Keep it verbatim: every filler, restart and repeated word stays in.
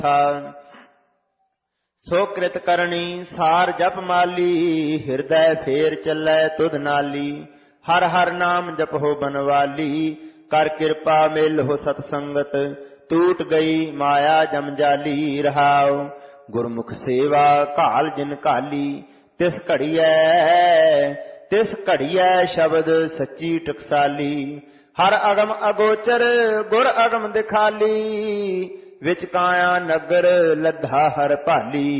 ਸੋ ਕ੍ਰਿਤ ਕਰਨੀ ਸਾਰ ਜਪ ਮਾਲੀ, ਹਿਰਦੈ ਫੇਰ ਚੱਲੈ ਤੁਧ ਨਾਲੀ। ਹਰ ਹਰ ਨਾਮ ਜਪਹੁ ਬਨਵਾਲੀ, ਕਰ ਕਿਰਪਾ ਮਿਲਹੁ ਸਤ ਸੰਗਤ। ਟੂਟ ਗਈ ਮਾਇਆ ਜਮਜਾਲੀ, ਰਹਾਉ ਗੁਰਮੁਖ ਸੇਵਾ ਘਾਲ ਜਿਨ ਘਾਲੀ। ਤਿਸ ਘੜੀਐ ਤਿਸ ਘੜੀਐ ਸ਼ਬਦ ਸੱਚੀ ਟਕਸਾਲੀ। ਹਰ ਅਗਮ ਅਗੋਚਰ ਗੁਰ ਅਗਮ ਦਿਖਾਲੀ, ਵਿਚ ਕਾਇਆ ਨਗਰ ਲੱਧਾ ਹਰ ਭਾਲੀ।